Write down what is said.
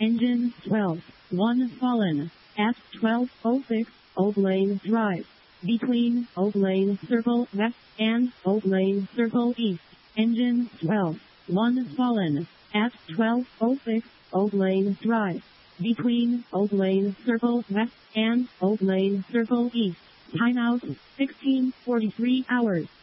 Engine 12. 1 fallen. At 12:06, Old Lane Drive. Between Old Lane Circle West and Old Lane Circle East. Engine 12. 1 fallen. At 12:06, Old Lane Drive. Between Old Lane Circle West and Old Lane Circle East. Timeout 16:43 hours.